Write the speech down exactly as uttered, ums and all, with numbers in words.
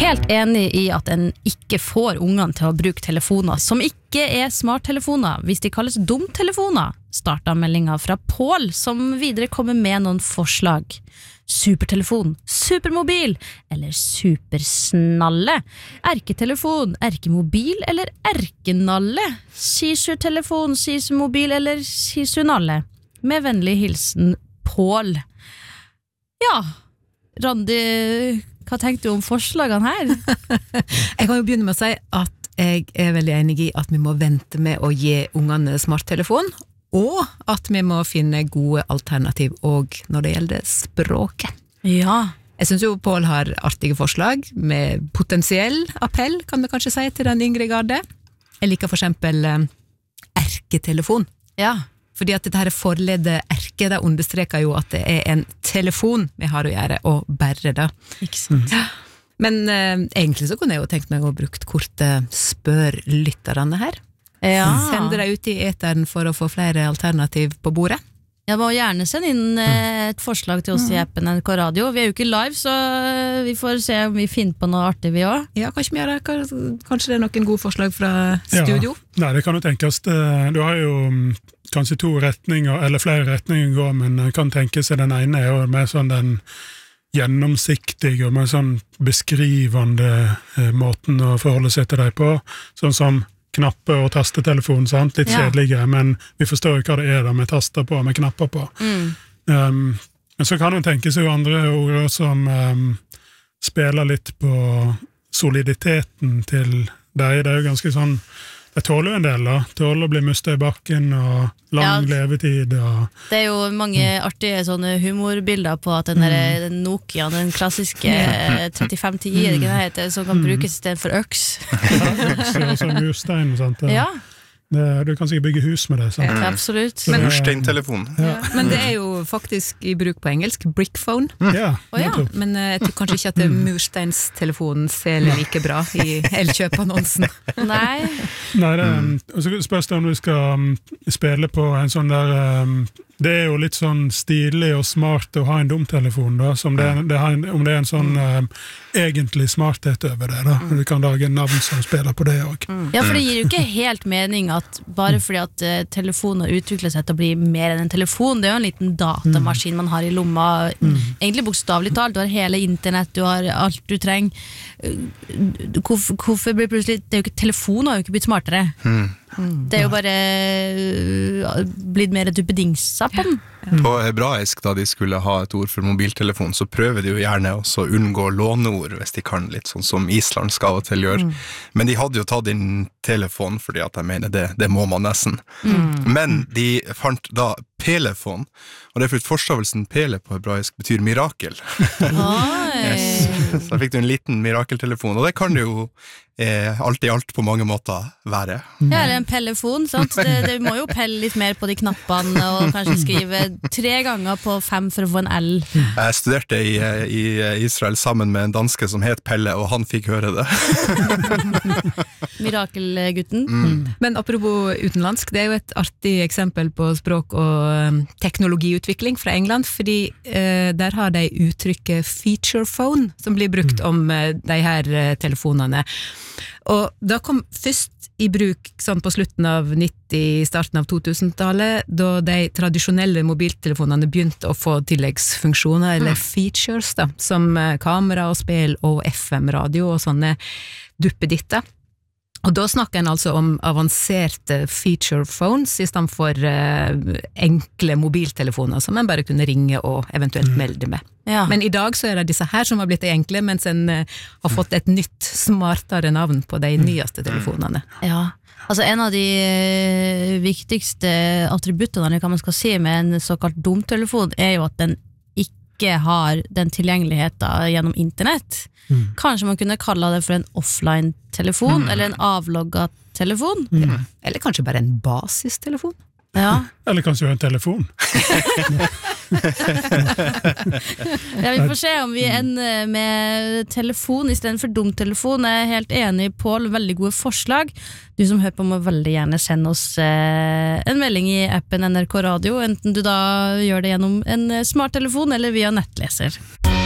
Helt enig i at en ikke får ungene til å bruke telefoner som ikke er smarttelefoner, hvis de kalles dumtelefoner, startet meldingen fra Pål, som videre kommer med noen forslag. Supertelefon, supermobil eller supersnalle, erketelefon, erkemobil eller erkenalle, sisurtelefon, sisurmobil eller sisurnalle. Med vennlig hilsen Pål. Ja, Randi, hva tenkte du om forslagene her? Jeg kan jo begynne med å si at jeg er veldig enig i at vi må vente med å gi ungene smarttelefon, og at vi må finne gode alternativ også når det gjelder språket. Ja. Jeg synes jo Pål har artige forslag, med potensiell appell, kan vi kanskje si, til den yngre garde. Jeg liker for eksempel eh, erketelefon. Ja. Fordi at dette her forledde erke, det understreker jo at det er en telefon vi har å gjøre, og bare det. Ikke sant? Ja. Men eh, egentlig så kunne jeg jo tenkt meg å brukt kortet spør lytterne her. Ja. Sende deg ut i eteren for å få flere alternativ på bordet. Jeg må gjerne sende inn eh, et forslag til oss i appen N R K Radio. Vi er jo ikke live, så vi får se om vi finner på noe artig vi også. Ja, kanskje vi gjør det. Kanskje det er noen gode forslag fra studio? Ja. Nei, det kan jo tenkes. Du har jo kanskje to retninger, eller flere retninger går, men kan tenke seg den ene er jo mer sånn den gjennomsiktige og mer sånn beskrivende eh, måten å forholde seg til deg på, sånn som knappe og tastetelefon, sant? Litt Ja. kjedeligere, men vi forstår jo hva det er da med taster på, med knapper på. Mm. Um, men så kan jo tenke seg jo andre ord som um, spiller litt på soliditeten til deg. Det er jo ganske sånn, det tåler jo en del da, tåler å bli mustet i bakken og lang Ja. levetid. Og, Det er jo mange artige sånne humorbilder på at den der den Nokia, den klassiske trettifem ti, er det ikke det heter, som kan brukes i stedet for øks. så, så murstein, sant? Ja, Det, du kan sikkert bygge hus med det, sant? absolutt. Men- Mursteintelefon. Ja. Men det er jo faktisk i bruk på engelsk, brickphone. Ja, Å, ja. nettopp. Men eh, jeg tror kanskje ikke at mursteinstelefonen selger like bra i Elkjøp-annonsen. Nei. Nei, det, og så spørs det om du skal um, spille på en sånn der um, det er jo litt sånn stilig og smart å ha en dumtelefon da, som det, det har en, om det er en sånn um, egentlig smarthet over det da, du kan lage en navn som spiller på det også. Ja, for det gir jo ikke helt mening at bare fordi at uh, telefoner utvikler seg til å bli mer enn en telefon, det er jo en liten datamaskin man har i lomma, egentlig bokstavlig talt, du har hele internett, du har alt du trenger. Uh, Hvorfor, hvorfor blir plutselig, det er jo ikke, telefonen har jo ikke blitt smartere. Det er jo bare uh, blitt mer duppedingsa på den. På hebraisk, da de skulle ha et ord for mobiltelefon, så prøver de jo gjerne også å unngå låneord, hvis de kan, litt sånn som Island skal av og til gjøre. Men de hadde jo tatt inn telefon, fordi at jeg mener det, det må man nesten. Men de fant da pelefon, og det er for at forstavelsen pele på hebraisk betyr mirakel. Yes. Så da fikk du en liten mirakeltelefon, og det kan det jo eh, alt i alt på mange måter være. Ja, eller en pellefon, sant? Det, det må jo pelle litt mer på de knappene og kanskje skrive tre ganger på fem for å få en L. Jeg studerte i, i Israel sammen med en danske som het Pelle, og han fikk høre det. Mirakelgutten. Men apropos utenlandsk, det er jo et artig eksempel på språk og um, teknologiutvikling fra England, fordi uh, der har de uttrykket feature phone, som blir brukt om uh, de her uh, telefonene. Og da kom først i bruk sånn på slutten av nitti, starten av to-tusen-tallet, da de tradisjonelle mobiltelefonene begynte å få tilleggsfunksjoner, eller features da, som uh, kamera og spill og F M-radio og sånne duppeditter. Og da snakker en altså om avanserte feature phones i stedet for uh, enkle mobiltelefoner som en bare kunne ringe og eventuelt melde med. Ja. Men i dag så er det disse her som har blitt enkle, mens en uh, har fått et nytt, smartere navn på de nyeste telefonene. Ja, altså en av de eh, viktigste attributtene, eller hva man skal si med en såkalt dumtelefon, er jo at den ikke har den tilgjengeligheten gjennom internett. Mm. Kanskje man kunne kalle det for en offline-telefon, mm. eller en avlogget telefon. Mm. Eller kanskje bare en basistelefon. Ja. Eller kanskje en telefon. Ja, vi får se om vi ender med telefon i stedet for dumtelefon. Jeg er helt enig, Pål, veldig gode forslag. Du som hører på må veldig gjerne sende oss eh, en melding i appen N R K Radio, enten du da gjør det gjennom en smarttelefon eller via nettleser.